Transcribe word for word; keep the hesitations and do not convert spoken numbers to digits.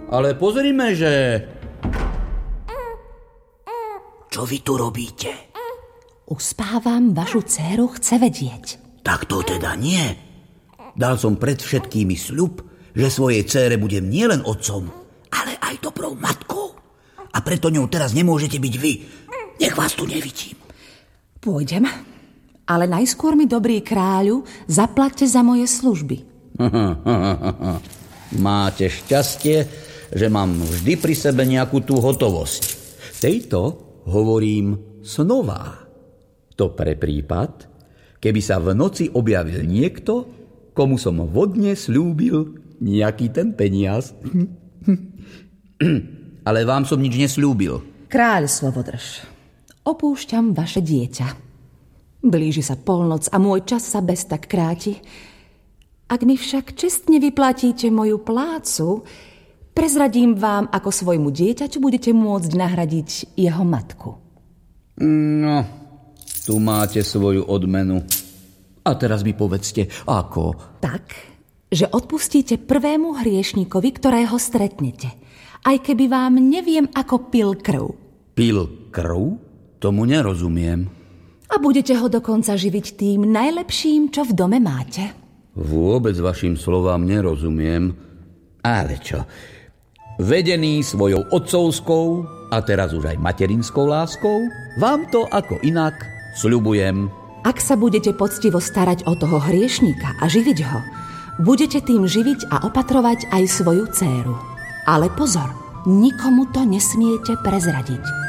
Ale pozrime, že... Čo vy tu robíte? Uspávam, vašu dcéru chce vedieť. Tak to teda nie. Dal som pred všetkými sľub, že svojej dcére budem nielen otcom, ale aj dobrou matkou. A preto ňou teraz nemôžete byť vy. Nech vás tu nevidím. Pôjdem, ale najskôr mi, dobrý kráľu, zaplaťte za moje služby. Máte šťastie, že mám vždy pri sebe nejakú tú hotovosť. Tejto hovorím snová. To pre prípad, keby sa v noci objavil niekto, komu som vodne sľúbil nejaký ten peniaz. Ale vám som nič nesľúbil. Kráľ Slovodrž, opúšťam vaše dieťa. Blíži sa polnoc a môj čas sa bez tak kráti. Ak mi však čestne vyplatíte moju plácu, prezradím vám, ako svojmu dieťaťu budete môcť nahradiť jeho matku. No, tu máte svoju odmenu. A teraz mi povedzte, ako? Tak, že odpustíte prvému hriešnikovi, ktorého stretnete, aj keby vám neviem, ako pil krv. Pil krv? Tomu nerozumiem. A budete ho dokonca živiť tým najlepším, čo v dome máte. Vôbec vašim slovám nerozumiem. Ale čo? Vedený svojou otcovskou a teraz už aj materinskou láskou, vám to ako inak sľubujem. Ak sa budete poctivo starať o toho hriešníka a živiť ho, budete tým živiť a opatrovať aj svoju dcéru. Ale pozor, nikomu to nesmiete prezradiť.